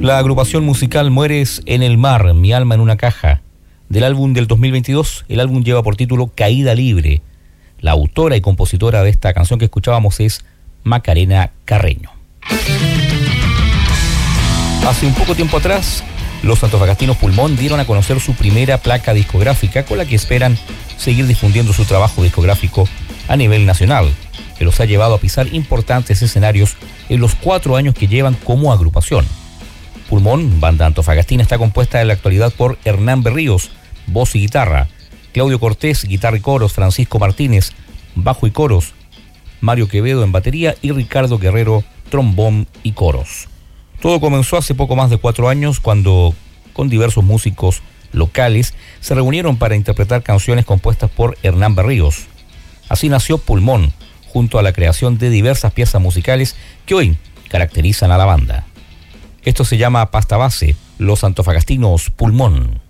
La agrupación musical Mueres en el Mar, Mi Alma en una Caja, del álbum del 2022. El álbum lleva por título Caída Libre. La autora y compositora de esta canción que escuchábamos es Macarena Carreño. Hace un poco tiempo atrás, los antofagastinos Pulmón dieron a conocer su primera placa discográfica con la que esperan seguir difundiendo su trabajo discográfico a nivel nacional, que los ha llevado a pisar importantes escenarios en los 4 años que llevan como agrupación. Pulmón, banda antofagastina, está compuesta en la actualidad por Hernán Berríos, voz y guitarra, Claudio Cortés, guitarra y coros, Francisco Martínez, bajo y coros, Mario Quevedo en batería y Ricardo Guerrero, trombón y coros. Todo comenzó hace poco más de 4 años cuando, con diversos músicos locales, se reunieron para interpretar canciones compuestas por Hernán Berríos. Así nació Pulmón, junto a la creación de diversas piezas musicales que hoy caracterizan a la banda. Esto se llama Pasta Base, los antofagastinos Pulmón.